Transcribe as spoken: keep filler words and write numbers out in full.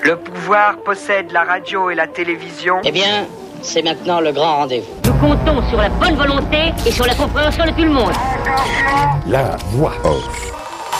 Le pouvoir possède la radio et la télévision. Eh bien, c'est maintenant le grand rendez-vous. Nous comptons sur la bonne volonté et sur la compréhension de tout le monde. La voix off.